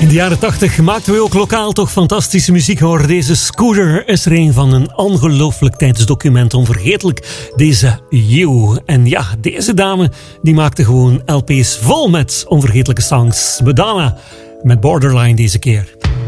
de jaren 80 maakten we ook lokaal toch fantastische muziek, hoor. Deze Scooter is er een van, een ongelooflijk tijdsdocument, onvergetelijk. Deze You. En ja, deze dame die maakte gewoon LP's vol met onvergetelijke songs. Madonna met Borderline deze keer.